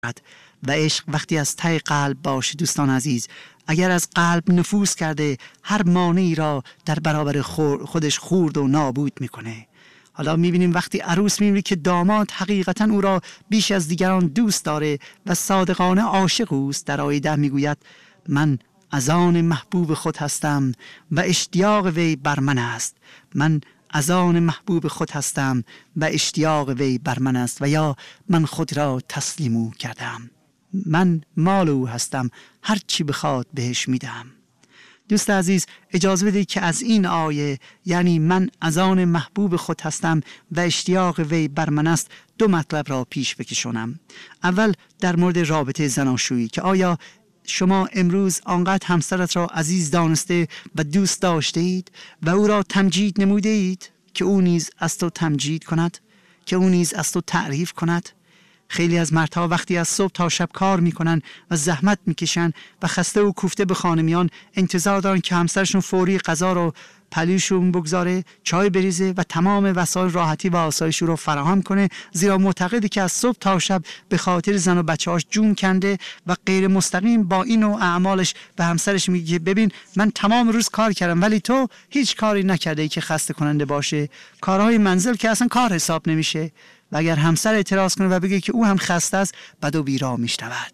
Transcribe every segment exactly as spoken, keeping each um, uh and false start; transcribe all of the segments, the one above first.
و عشق وقتی از ته قلب باشه دوستان عزیز، اگر از قلب نفوذ کرده هر مانعی را در برابر خودش خورد و نابود میکنه. حالا میبینیم وقتی عروس میبینیم که داماد حقیقتا او را بیش از دیگران دوست داره و صادقانه عاشق اوست. در آیه ده میگوید من از آن محبوب خود هستم و اشتیاق وی بر من است. من از آن محبوب خود هستم و اشتیاق وی بر من است، و یا من خود را تسلیم او کردم. من مال او هستم، هر چی بخواد بهش میدم. دوست عزیز اجازه بدید که از این آیه، یعنی من از آن محبوب خود هستم و اشتیاق وی بر من است، دو مطلب را پیش بکشونم. اول در مورد رابطه زناشویی، که آیا شما امروز آنقدر همسرت را عزیز دانسته و دوست داشته اید و او را تمجید نموده اید که او نیز از تو تمجید کند، که او نیز از تو تعریف کند؟ خیلی از مردها وقتی از صبح تا شب کار میکنن و زحمت میکشن و خسته و کوفته به خانه میان، انتظار دارن که همسرشون فوری غذا رو پلیشون بگذاره، چای بریزه و تمام وسایل راحتی و آسایش رو فراهم کنه، زیرا معتقده که از صبح تا شب به خاطر زن و بچه‌هاش جون کنده و غیر مستقیم با این و اعمالش به همسرش میگه ببین من تمام روز کار کردم ولی تو هیچ کاری نکرده ای که خسته کننده باشه. کارهای منزل که اصلا کار حساب نمیشه. و اگر همسر اعتراض کنه و بگه که او هم خسته است، بد و بیرا میشنود.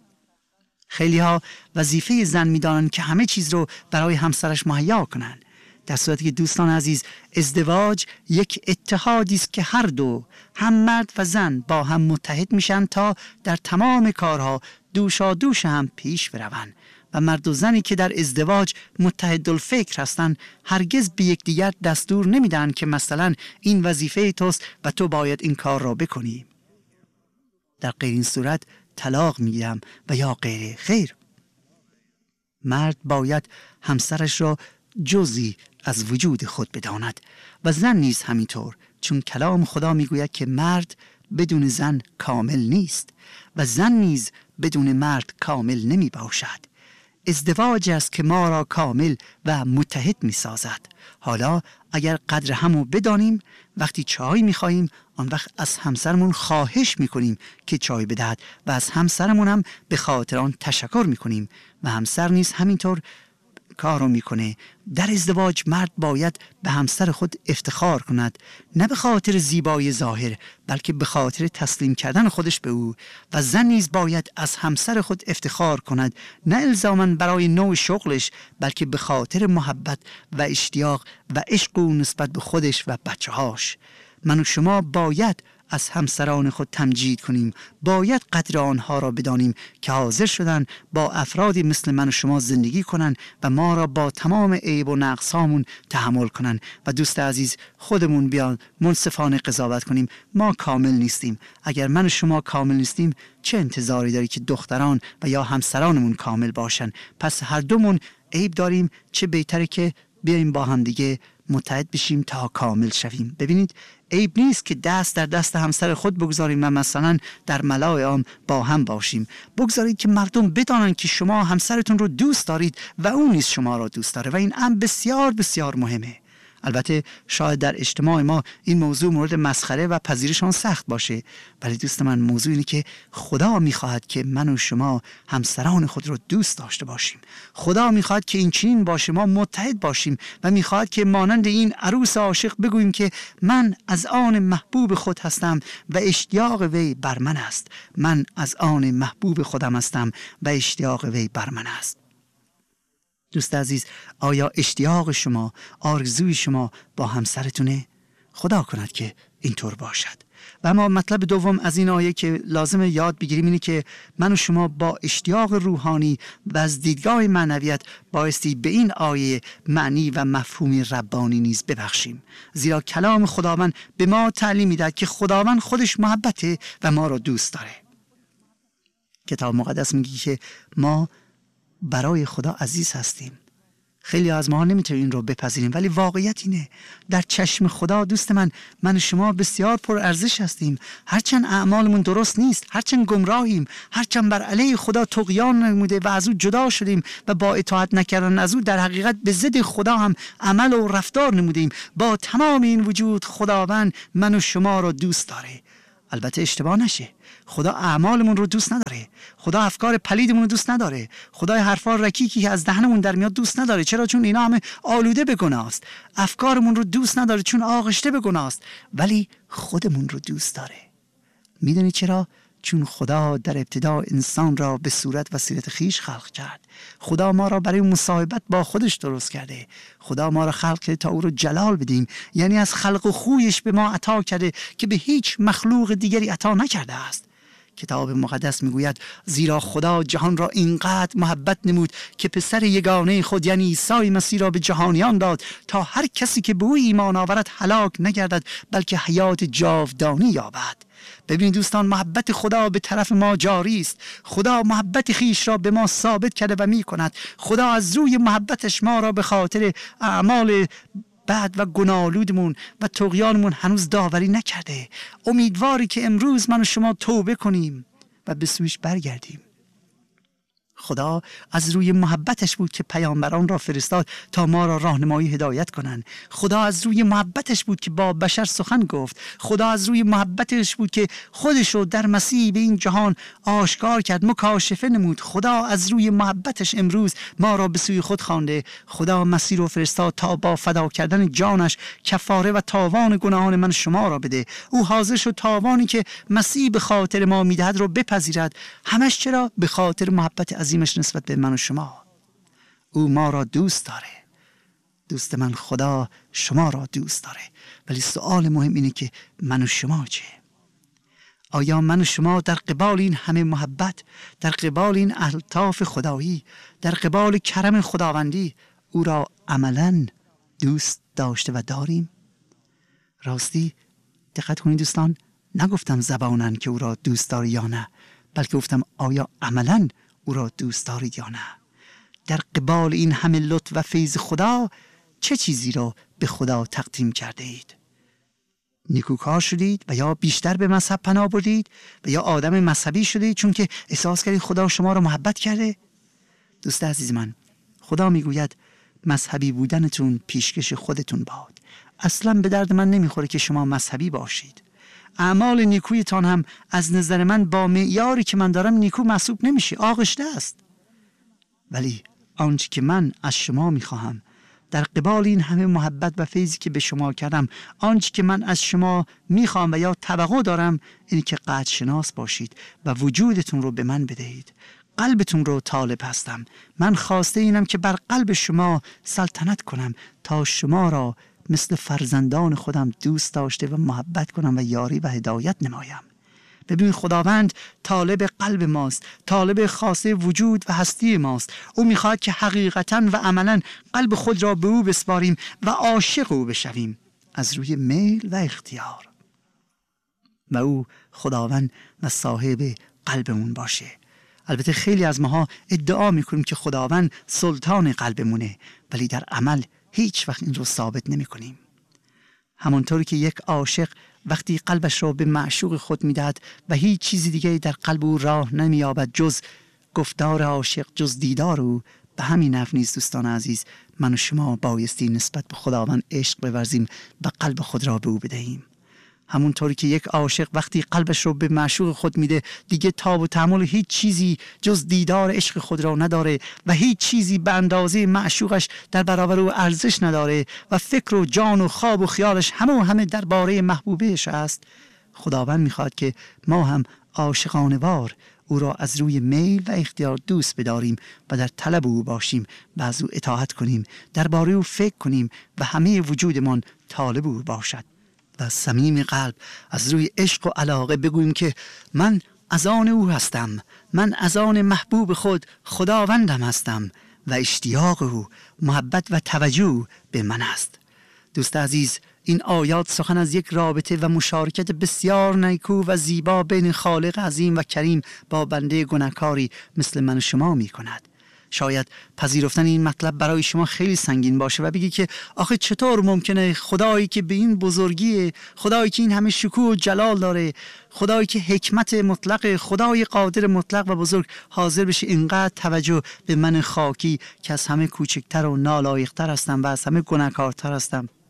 خیلی ها وظیفه زن میدانند که همه چیز رو برای همسرش مهیا کنن، در صورتی که دوستان عزیز ازدواج یک اتحادی است که هر دو، هم مرد و زن، با هم متحد میشن تا در تمام کارها دوشا دوش هم پیش بروند. و مرد و زنی که در ازدواج متحدالفکر هستند هرگز به یکدیگر دستور نمیدن که مثلا این وظیفه توست و تو باید این کار را بکنی. در غیر این صورت طلاق میگیرم و یا غیره. خیر، مرد باید همسرش را جزئی از وجود خود بداند و زن نیز همینطور، چون کلام خدا میگوید که مرد بدون زن کامل نیست و زن نیز بدون مرد کامل نمی باشد. ازدواج است که ما را کامل و متحد می سازد. حالا اگر قدر همو بدانیم، وقتی چای می خواهیم آن وقت از همسرمون خواهش می کنیم که چای بدهد و از همسرمون هم به خاطر آن تشکر می کنیم و همسر نیز همینطور کارو میکنه. در ازدواج مرد باید به همسر خود افتخار کند، نه به خاطر زیبایی ظاهر بلکه به خاطر تسلیم کردن خودش به او. و زن نیز باید از همسر خود افتخار کند، نه الزاماً برای نوع شغلش بلکه به خاطر محبت و اشتیاق و عشق او نسبت به خودش و بچه‌هاش. من و شما باید از همسران خود تمجید کنیم، باید قدر آنها را بدانیم که حاضر شدن با افرادی مثل من و شما زندگی کنن و ما را با تمام عیب و نقصامون تحمل کنن. و دوست عزیز خودمون بیان منصفانه قضاوت کنیم، ما کامل نیستیم. اگر من و شما کامل نیستیم چه انتظاری داری که دختران و یا همسرانمون کامل باشن؟ پس هر دومون عیب داریم، چه بهتره که بیایم با هم دیگه متحد بشیم تا کامل شویم. ببینید عیب نیست که دست در دست همسر خود بگذاریم و مثلا در ملای عام با هم باشیم. بگذارید که مردم بدانن که شما همسرتون رو دوست دارید و اون نیز شما را دوست داره و این امر بسیار بسیار مهمه. البته شاید در اجتماع ما این موضوع مورد مسخره و پذیرشان سخت باشه، ولی دوست من موضوع اینه که خدا میخواهد که من و شما همسران خود رو دوست داشته باشیم. خدا میخواهد که این چنین باشه، ما متحد باشیم و میخواهد که مانند این عروس عاشق بگوییم که من از آن محبوب خود هستم و اشتیاق وی بر من است. من از آن محبوب خودم هستم و اشتیاق وی بر من است. دوست عزیز، آیا اشتیاق شما، آرزوی شما با همسرتونه؟ خدا کند که اینطور باشد. و اما مطلب دوم از این آیه که لازم یاد بگیریم اینه که من و شما با اشتیاق روحانی و از دیدگاه معنویت بایستی به این آیه معنی و مفهومی ربانی نیز ببخشیم، زیرا کلام خداوند به ما تعلیم میدهد که خداوند خودش محبته و ما را دوست داره. کتاب مقدس میگه که ما برای خدا عزیز هستیم. خیلی از ما نمیتونیم این رو بپذیریم، ولی واقعیت اینه. در چشم خدا دوست من، من و شما بسیار پر ارزش هستیم. هرچند اعمالمون درست نیست، هرچند گمراهیم، هرچند بر علیه خدا طغیان نموده و از او جدا شدیم و با اطاعت نکردن از او در حقیقت به ضد خدا هم عمل و رفتار نمودیم، با تمام این وجود خداوند من و شما رو دوست داره. البته اشتباه نشه، خدا اعمالمون رو دوست نداره. خدا افکار پلیدمون رو دوست نداره. خدا حرفا رکیکی که از دهنمون در میاد دوست نداره. چرا؟ چون اینا همه آلوده به گناه است. افکارمون رو دوست نداره چون آغشته به گناه است. ولی خودمون رو دوست داره. میدونی چرا؟ چون خدا در ابتدا انسان را به صورت و سیرت خیش خلق کرد. خدا ما را برای مصاحبت با خودش درست کرده. خدا ما را خلق کرده تا او را جلال بدیم، یعنی از خلق و خویش به ما عطا کرده که به هیچ مخلوق دیگری عطا نکرده است. کتاب مقدس میگوید زیرا خدا جهان را اینقدر محبت نمود که پسر یگانه خود یعنی عیسی مسیح را به جهانیان داد تا هر کسی که به او ایمان آورد هلاک نگردد بلکه حیات جاودانی یابد. ببینید دوستان، محبت خدا به طرف ما جاری است. خدا محبت خیش را به ما ثابت کرده و می کند. خدا از روی محبتش ما را به خاطر اعمال بد و گناه‌آلودمون و طغیانمون هنوز داوری نکرده. امیدواری که امروز من و شما توبه کنیم و به سویش برگردیم. خدا از روی محبتش بود که پیامبران را فرستاد تا ما را راهنمایی هدایت کنند. خدا از روی محبتش بود که با بشر سخن گفت. خدا از روی محبتش بود که خودش رو در مسیح به این جهان آشکار کرد، مکاشفه نمود. خدا از روی محبتش امروز ما را به سوی خود خوانده. خدا مسیح رو فرستاد تا با فدا کردن جانش کفاره و تاوان گناهان من شما را بده. او حاضر شد تاوانی که مسیح به خاطر ما میدهد رو بپذیرد. همش چرا؟ به خاطر محبت عظیمش نسبت به من و شما. او ما را دوست داره. دوست من خدا شما را دوست داره. ولی سوال مهم اینه که من و شما چه؟ آیا من و شما در قبال این همه محبت، در قبال این الطاف خدایی، در قبال کرم خداوندی او را عملاً دوست داشته و داریم؟ راستی دقت کنید دوستان، نگفتم زباناً که او را دوست داری یا نه، بلکه گفتم آیا عملاً او را دوست دارید یا نه؟ در قبال این همه لطف و فیض خدا چه چیزی را به خدا تقدیم کرده اید؟ نیکوکار شدید و یا بیشتر به مذهب پناه بردید و یا آدم مذهبی شدید چون که احساس کردید خدا شما را محبت کرده؟ دوست عزیز من، خدا میگوید مذهبی بودنتون پیشکش خودتون باد. اصلا به درد من نمیخوره که شما مذهبی باشید. اعمال نیکویتان هم از نظر من با معیاری که من دارم نیکو محسوب نمیشه، آغشته است. ولی آنچه که من از شما میخواهم در قبال این همه محبت و فیضی که به شما کردم، آنچه که من از شما میخوام و یا توقع دارم اینه که قدر شناس باشید و وجودتون رو به من بدهید. قلبتون رو طالب هستم. من خواسته اینم که بر قلب شما سلطنت کنم تا شما را مثل فرزندان خودم دوست داشته و محبت کنم و یاری و هدایت نمایم. ببین خداوند طالب قلب ماست، طالب خاصه وجود و هستی ماست. او میخواد که حقیقتا و عملا قلب خود را به او بسپاریم و عاشق او بشویم از روی میل و اختیار و او خداوند و صاحب قلبمون باشه. البته خیلی از ماها ادعا میکنیم که خداوند سلطان قلبمونه، ولی در عمل هیچ وقت این رو ثابت نمی کنیم. همانطوری که یک عاشق وقتی قلبش را به معشوق خود میدهد و هیچ چیزی دیگه در قلب او راه نمییابد جز گفتار عاشق، جز دیدار او، به همین نحو نیز دوستان عزیز من و شما بایستی نسبت به خداوند عشق بورزیم و قلب خود را به او بدهیم. همونطوری که یک عاشق وقتی قلبش رو به معشوق خود میده دیگه تاب و تحمل هیچ چیزی جز دیدار عشق خود را نداره و هیچ چیزی به اندازه معشوقش در برابر او ارزش نداره و فکر و جان و خواب و خیالش همه و همه درباره محبوبهش است. خداوند میخواد که ما هم عاشقانه وار او را از روی میل و اختیار دوست بداریم و در طلب او باشیم و از او اطاعت کنیم، درباره او فکر کنیم و همه وجودمان طالب او باشد و صمیم قلب از روی عشق و علاقه بگوییم که من از آن او هستم، من از آن محبوب خود خداوندم هستم و اشتیاق او، محبت و توجه به من است. دوست عزیز، این آیات سخن از یک رابطه و مشارکت بسیار نیکو و زیبا بین خالق عظیم و کریم با بنده گناهکاری مثل من و شما می کند. شاید پذیرفتن این مطلب برای شما خیلی سنگین باشه و بگی که آخه چطور ممکنه خدایی که به این بزرگیه، خدایی که این همه شکوه و جلال داره، خدایی که حکمت مطلق، خدای قادر مطلق و بزرگ حاضر بشه اینقدر توجه به من خاکی که از همه کوچکتر و نالایقتر هستم و از همه گناهکارتر هستم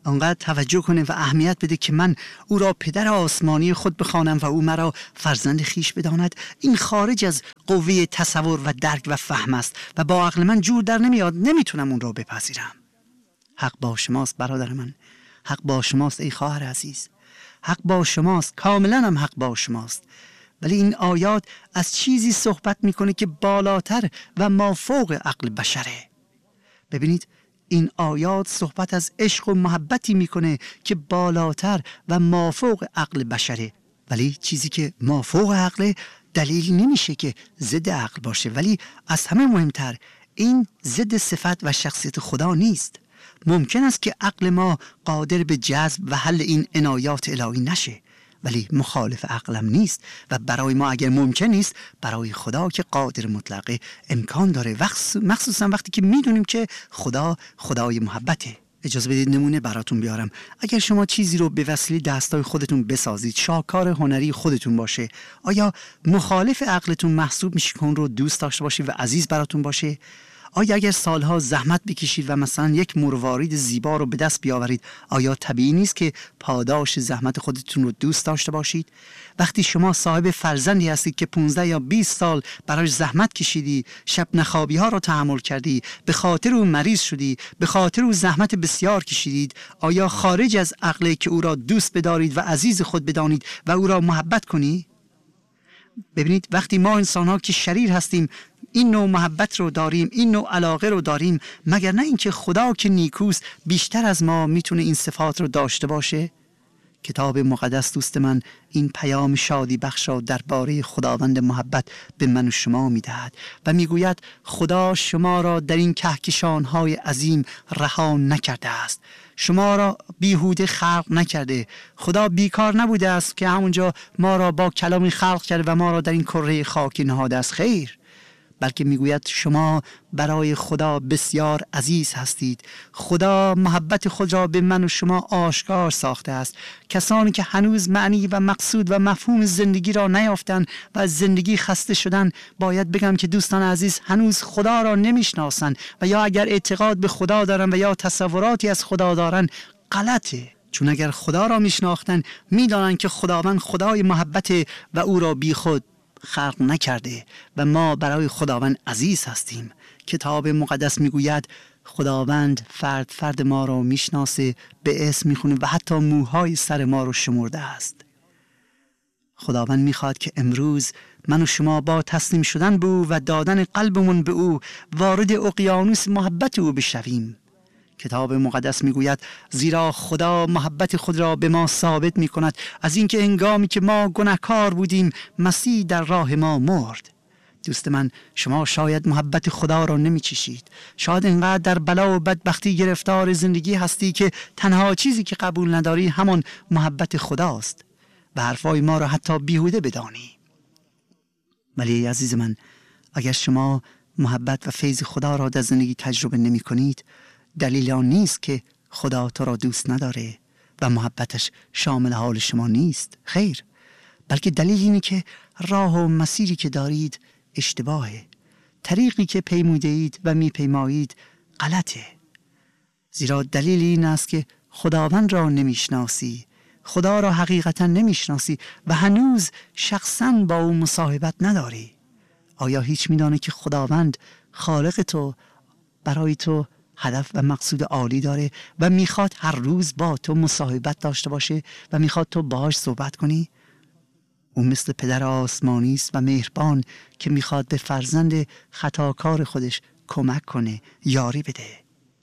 آنقدر توجه کنه و اهمیت بده که من او را پدر آسمانی خود بخوانم و او مرا فرزند خیش بداند، این خارج از قوه تصور و درک و فهم است و با عقل من جور در نمیاد، نمیتونم اون را بپذیرم. حق با شماست برادر من، حق با شماست ای خواهر عزیز، حق با شماست، کاملا هم حق با شماست. ولی این آیات از چیزی صحبت میکنه که بالاتر و مافوق عقل بشره. ببینید این آیات صحبت از عشق و محبتی میکنه که بالاتر و مافوق عقل بشره، ولی چیزی که مافوق عقل دلیل نمیشه که ضد عقل باشه. ولی از همه مهمتر این ضد صفت و شخصیت خدا نیست. ممکن است که عقل ما قادر به جذب و حل این عنایات الهی نشه، ولی مخالف عقلم نیست و برای ما اگر ممکن نیست، برای خدا که قادر مطلقه امکان داره، مخصوصا وقتی که میدونیم که خدا خدای محبته. اجازه بدید نمونه براتون بیارم. اگر شما چیزی رو به وسیله دستای خودتون بسازید، شاهکار هنری خودتون باشه، آیا مخالف عقلتون محسوب میشه که اون رو دوست داشته باشید و عزیز براتون باشه؟ آیا اگر سالها زحمت بکشید و مثلا یک مروارید زیبا رو به دست بیاورید، آیا طبیعی نیست که پاداش زحمت خودتون رو دوست داشته باشید؟ وقتی شما صاحب فرزندی هستید که پانزده یا بیست سال برای زحمت کشیدی، شب نخوابی ها رو تحمل کردی، به خاطر او مریض شدی، به خاطر او زحمت بسیار کشیدید، آیا خارج از عقله که او را دوست بدارید و عزیز خود بدانید و او را محبت کنی؟ ببینید وقتی ما انسان ها که شریر هستیم این نوع محبت رو داریم، این نوع علاقه رو داریم، مگر نه اینکه خدا که نیکوست بیشتر از ما میتونه این صفات رو داشته باشه؟ کتاب مقدس دوست من این پیام شادی بخش را درباره خداوند محبت به من و شما میدهد و میگوید خدا شما را در این کهکشان‌های عظیم رها نکرده است، شما را بیهوده خلق نکرده. خدا بیکار نبوده است که همونجا ما را با کلامی خلق کرده و ما را در این کره خاکی نهاده است، خیر، بلکه میگوید شما برای خدا بسیار عزیز هستید. خدا محبت خود را به من و شما آشکار ساخته است. کسانی که هنوز معنی و مقصود و مفهوم زندگی را نیافتند و از زندگی خسته شدن، باید بگم که دوستان عزیز هنوز خدا را نمیشناسند و یا اگر اعتقاد به خدا دارن و یا تصوراتی از خدا دارن غلطه. چون اگر خدا را میشناختن میدانند که خداوند خدای محبت و او را بی خود خلق نکرده و ما برای خداوند عزیز هستیم. کتاب مقدس میگوید خداوند فرد فرد ما را میشناسه، به اسم میخونه و حتی موهای سر ما رو شمرده است. خداوند میخواد که امروز من و شما با تسلیم شدن به او و دادن قلبمون به او وارد اقیانوس محبت او بشویم. کتاب مقدس میگوید زیرا خدا محبت خود را به ما ثابت میکند از اینکه هنگامی که ما گناهکار بودیم مسیح در راه ما مرد. دوست من، شما شاید محبت خدا را نمیچشید، شاید اینقدر در بلا و بدبختی گرفتار زندگی هستی که تنها چیزی که قبول نداری همان محبت خداست و حرفای ما را حتی بیهوده بدانی. ولی عزیز من، اگر شما محبت و فیض خدا را در زندگی تجربه نمی کنید، دلیل آن نیست که خدا تو را دوست نداره و محبتش شامل حال شما نیست، خیر، بلکه دلیل اینه که راه و مسیری که دارید اشتباهه، طریقی که پیموده اید و میپیمایید غلطه. زیرا دلیل این است که خداوند را نمیشناسی، خدا را حقیقتا نمیشناسی و هنوز شخصا با او مصاحبت نداری. آیا هیچ میدانه که خداوند خالق تو برای تو هدف و مقصود عالی داره و میخواد هر روز با تو مصاحبت داشته باشه و میخواد تو باهاش صحبت کنی؟ او مثل پدر آسمانی است و مهربان که میخواد به فرزند خطاکار خودش کمک کنه، یاری بده.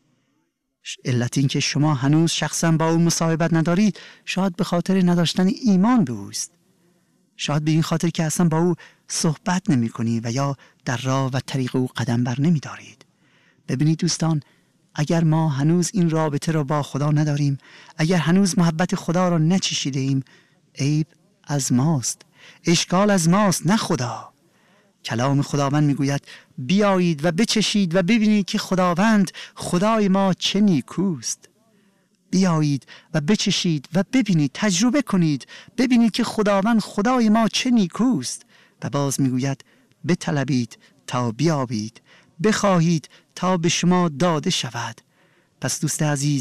علت این که شما هنوز شخصا با او مصاحبت ندارید شاید به خاطر نداشتن ایمان به اوست، شاید به این خاطر که اصلا با او صحبت نمی کنی و یا در راه و طریق او قدم بر نمی دارید. ببینید دوستان، اگر ما هنوز این رابطه را با خدا نداریم، اگر هنوز محبت خدا را نچشیده ایم، عیب از ماست، اشکال از ماست، نه خدا. کلام خداوند میگوید بیایید و بچشید و ببینید که خداوند خدای ما چه نیکوست. بیایید و بچشید و ببینید، تجربه کنید، ببینید که خداوند خدای ما چه نیکوست. و باز میگوید بطلبید تا بیابید، بخواهید تا به شما داده شود. پس دوست عزیز،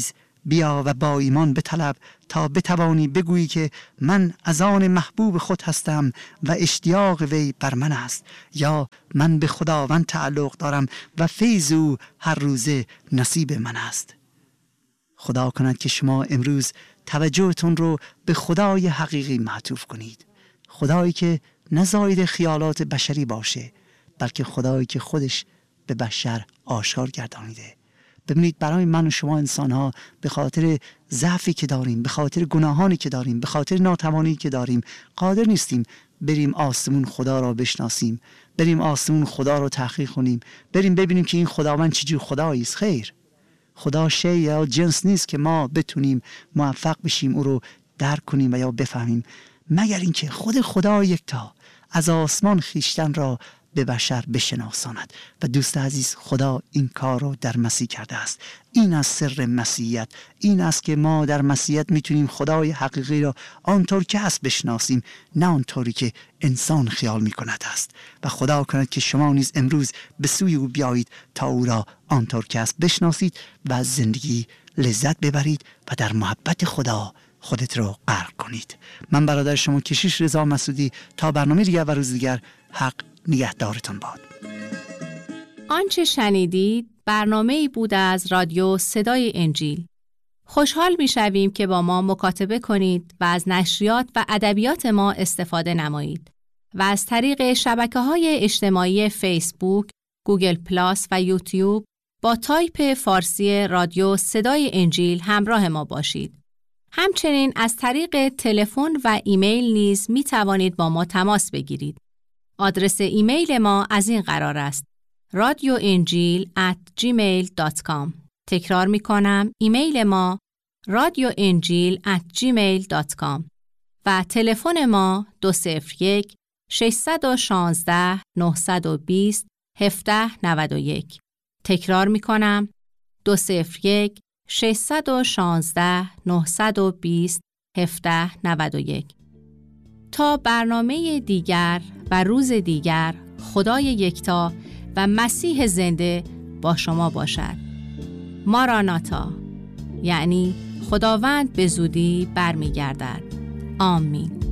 بیا و با ایمان بطلب تا بتوانی بگویی که من از آن محبوب خود هستم و اشتیاق وی بر من است، یا من به خداوند تعلق دارم و فیض او هر روزه نصیب من است. خدا کند که شما امروز توجهتون رو به خدای حقیقی معطوف کنید، خدایی که نه زاید خیالات بشری باشه، بلکه خدایی که خودش به بشر آشکار گردانیده. ببینید برای من و شما انسان ها به خاطر ضعفی که داریم، به خاطر گناهانی که داریم، به خاطر ناتوانی که داریم، قادر نیستیم بریم آسمون خدا را بشناسیم، بریم آسمون خدا را تحقیق کنیم، بریم ببینیم که این خداوند چجور خدایی است. خیر، خدا شی یا جنس نیست که ما بتونیم موفق بشیم او رو درک کنیم و یا بفهمیم، مگر اینکه خود خدا یکتا از آسمان خیشتن را به بشر بشناساند. و دوست عزیز، خدا این کار رو در مسیح کرده است. این از سر مسیحیت، این است که ما در مسیحیت میتونیم خدای حقیقی را آنطور که هست بشناسیم، نه آنطوری که انسان خیال میکند است. و خدا کند که شما نیز امروز به سوی او بیایید تا او را آنطور که هست بشناسید و از زندگی لذت ببرید و در محبت خدا خودت رو غرق کنید. من برادر شما کشیش رضا مسعودی، تا برنامه دیگر و روز دیگر، حق نگهدارتان باد. آنچه شنیدید برنامه‌ای بود از رادیو صدای انجیل. خوشحال می‌شویم که با ما مکاتبه کنید و از نشریات و ادبیات ما استفاده نمایید و از طریق شبکه‌های اجتماعی فیسبوک، گوگل پلاس و یوتیوب با تایپ فارسی رادیو صدای انجیل همراه ما باشید. همچنین از طریق تلفن و ایمیل نیز می توانید با ما تماس بگیرید. آدرس ایمیل ما از این قرار است: رادیو انجیل ات جیمیل دات کام. تکرار می کنم، ایمیل ما رادیو انجیل ات جیمیل دات کام و تلفن ما دو صفر یک شش یک شش نه دو صفر هفت نه یک. تکرار می کنم، دو صفر یک شش یک شش نه دو صفر هفت نه یک. تا برنامه دیگر و روز دیگر، خدای یکتا و مسیح زنده با شما باشد. ماراناتا، یعنی خداوند به زودی برمیگردد. آمین.